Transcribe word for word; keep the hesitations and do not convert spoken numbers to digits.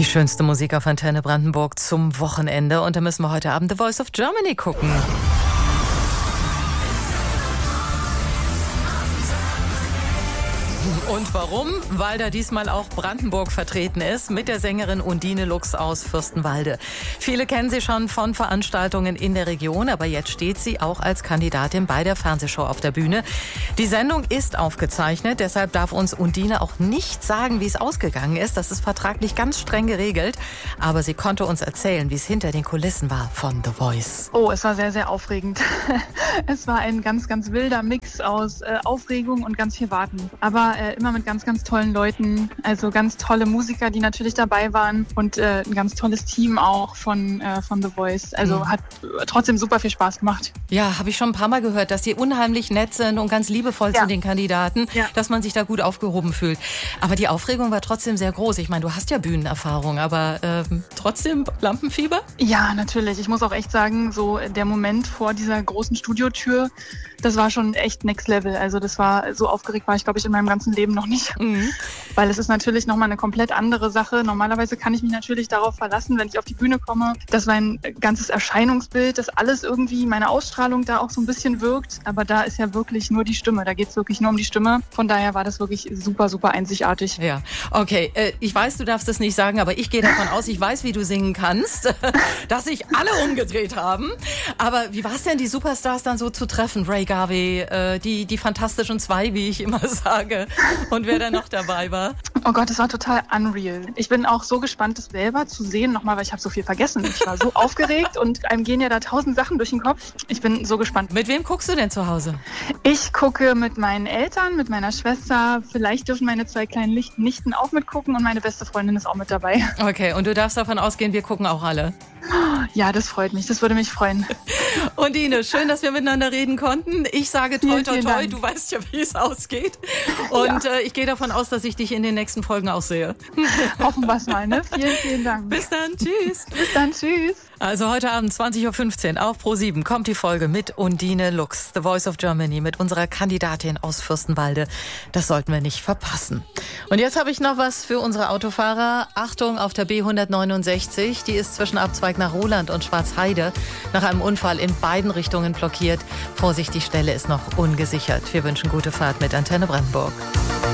Die schönste Musik auf Antenne Brandenburg zum Wochenende. Und da müssen wir heute Abend The Voice of Germany gucken. Und warum? Weil da diesmal auch Brandenburg vertreten ist mit der Sängerin Undine Lux aus Fürstenwalde. Viele kennen sie schon von Veranstaltungen in der Region, aber jetzt steht sie auch als Kandidatin bei der Fernsehshow auf der Bühne. Die Sendung ist aufgezeichnet, deshalb darf uns Undine auch nicht sagen, wie es ausgegangen ist. Das ist vertraglich ganz streng geregelt. Aber sie konnte uns erzählen, wie es hinter den Kulissen war von The Voice. Oh, es war sehr, sehr aufregend. Es war ein ganz, ganz wilder Mix aus äh, Aufregung und ganz viel Warten. Aber äh, immer mit ganz, ganz tollen Leuten, also ganz tolle Musiker, die natürlich dabei waren und äh, ein ganz tolles Team auch von, äh, von The Voice. Also mhm. hat trotzdem super viel Spaß gemacht. Ja, habe ich schon ein paar Mal gehört, dass die unheimlich nett sind und ganz liebevoll ja. zu den Kandidaten, ja. dass man sich da gut aufgehoben fühlt. Aber die Aufregung war trotzdem sehr groß. Ich meine, du hast ja Bühnenerfahrung, aber äh, trotzdem Lampenfieber? Ja, natürlich. Ich muss auch echt sagen, so der Moment vor dieser großen Studiotür, das war schon echt next level. Also das war, so aufgeregt war ich, glaube ich, in meinem ganzen Leben noch nicht. Mhm. Weil es ist natürlich nochmal eine komplett andere Sache. Normalerweise kann ich mich natürlich darauf verlassen, wenn ich auf die Bühne komme, dass mein ganzes Erscheinungsbild, dass alles irgendwie, meine Ausstrahlung da auch so ein bisschen wirkt. Aber da ist ja wirklich nur die Stimme. Da geht es wirklich nur um die Stimme. Von daher war das wirklich super, super einzigartig. Ja, okay. Äh, ich weiß, du darfst es nicht sagen, aber ich gehe davon aus, ich weiß, wie du singen kannst, dass sich alle umgedreht haben. Aber wie war es denn, die Superstars dann so zu treffen? Ray Garvey, äh, die, die Fantastischen Zwei, wie ich immer sage. Und wer da noch dabei war? Oh Gott, das war total unreal. Ich bin auch so gespannt, das selber zu sehen nochmal, weil ich habe so viel vergessen. Ich war so aufgeregt und einem gehen ja da tausend Sachen durch den Kopf. Ich bin so gespannt. Mit wem guckst du denn zu Hause? Ich gucke mit meinen Eltern, mit meiner Schwester. Vielleicht dürfen meine zwei kleinen Nichten auch mitgucken und meine beste Freundin ist auch mit dabei. Okay, und du darfst davon ausgehen, wir gucken auch alle. Ja, das freut mich. Das würde mich freuen. Undine, schön, dass wir miteinander reden konnten. Ich sage toi, toi, toi. Du weißt ja, wie es ausgeht. Und ja. äh, ich gehe davon aus, dass ich dich in den nächsten Folgen auch sehe. Hoffen wir es mal, ne? Vielen, vielen Dank. Bis dann. Tschüss. Bis dann. Tschüss. Also heute Abend zwanzig Uhr fünfzehn auf Pro sieben kommt die Folge mit Undine Lux, The Voice of Germany, mit unserer Kandidatin aus Fürstenwalde. Das sollten wir nicht verpassen. Und jetzt habe ich noch was für unsere Autofahrer. Achtung auf der B hundertneunundsechzig. Die ist zwischen Abzweig nach Roland und Schwarzheide nach einem Unfall in beiden Richtungen blockiert. Vorsicht, die Stelle ist noch ungesichert. Wir wünschen gute Fahrt mit Antenne Brandenburg.